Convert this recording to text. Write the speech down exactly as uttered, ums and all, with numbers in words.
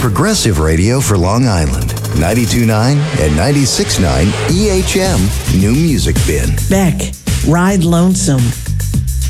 Progressive radio for Long Island. ninety-two point nine and ninety-six point nine E H M New Music Bin. Beck, Ride Lonesome.